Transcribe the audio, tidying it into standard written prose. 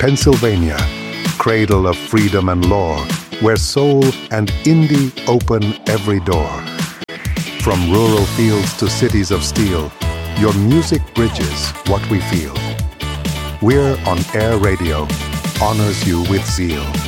Pennsylvania, cradle of freedom and lore, where soul and indie open every door. From rural fields to cities of steel, your music bridges what we feel. We're on Air Radio, honors you with zeal.